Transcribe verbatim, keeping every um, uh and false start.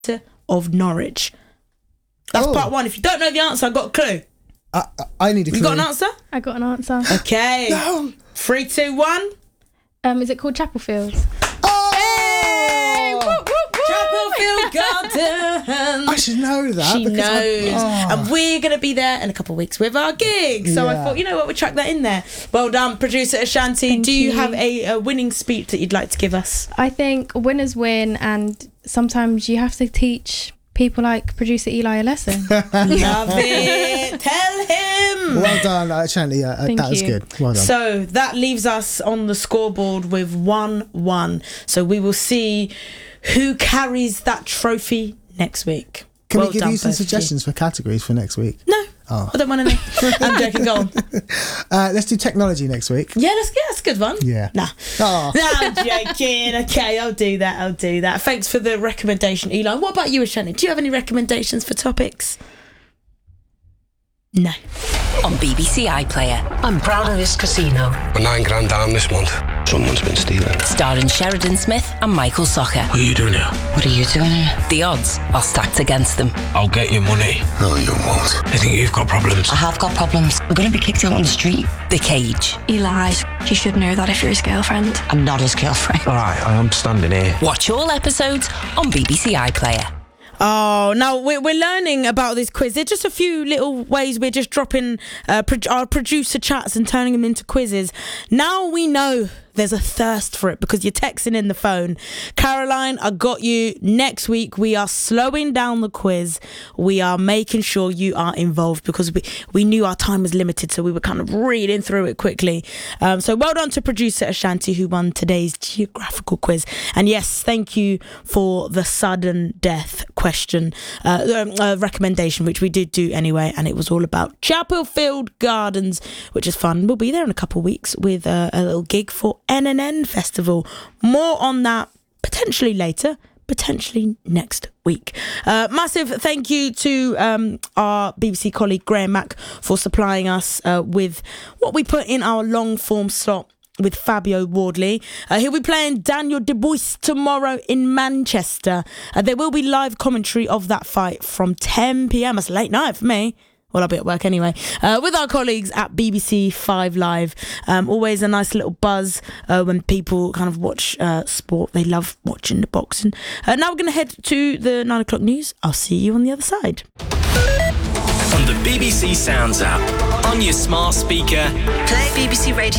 of Norwich. That's oh. part one. If you don't know the answer, I've got a clue. I, I need a clue. You got an answer? I got an answer. Okay. No. Three, two, one. Um, is it called Chapel Fields? Oh! Hey! Whoop, whoop, whoop. Chapel Field Gardens. I should know that. She because knows. I, oh. And we're going to be there in a couple of weeks with our gig. So Yeah. I thought, you know what, we'll track that in there. Well done, producer Ashanti. Thank Do you, you. have a, a winning speech that you'd like to give us? I think winners win, and sometimes you have to teach people like producer Eli a lesson. Love it. Tell him. Well done, uh, Shanti. Uh, Thank that was you. good. Well done. So that leaves us on the scoreboard with one one. So we will see who carries that trophy next week. Can Well we give done, you some both of suggestions for categories for next week? No. Oh. I don't want to know. I'm joking. Go on. Uh, let's do technology next week. Yeah, that's, yeah, that's a good one. Yeah. Nah. Oh. No, I'm joking. Okay, I'll do that. I'll do that. Thanks for the recommendation, Eli. What about you, Ashanti? Do you have any recommendations for topics? No. On B B C iPlayer. I'm proud of this casino. We're nine grand down this month. Someone's been stealing. Starring Sheridan Smith and Michael Socher. What are you doing here? What are you doing here? The odds are stacked against them. I'll get your money. No, you won't. I think you've got problems. I have got problems. I'm going to be kicked out on the street. The Cage. Eli, you should know that if you're his girlfriend. I'm not his girlfriend. All right, I am standing here. Watch all episodes on B B C iPlayer. Oh, now we're, we're learning about this quiz. There's just a few little ways we're just dropping uh, pro- our producer chats and turning them into quizzes. Now we know there's a thirst for it because you're texting in the phone. Caroline, I got you. Next week, we are slowing down the quiz. We are making sure you are involved because we, we knew our time was limited, so we were kind of reading through it quickly. Um, so well done to producer Ashanti, who won today's geographical quiz. And yes, thank you for the sudden death question, uh, um, uh, recommendation, which we did do anyway. And it was all about Chapel Field Gardens, which is fun. We'll be there in a couple of weeks with uh, a little gig for N N N Festival. More on that potentially later, potentially next week. Uh, massive thank you to um, our B B C colleague Graham Mack for supplying us uh, with what we put in our long form slot with Fabio Wardley. Uh, he'll be playing Daniel Dubois tomorrow in Manchester. Uh, there will be live commentary of that fight from ten p.m. That's late night for me. Well, I'll be at work anyway, uh, with our colleagues at B B C Five Live. Um, always a nice little buzz uh, when people kind of watch uh, sport. They love watching the boxing. Uh, now we're going to head to the nine o'clock news. I'll see you on the other side. On the B B C Sounds app, on your smart speaker, play B B C Radio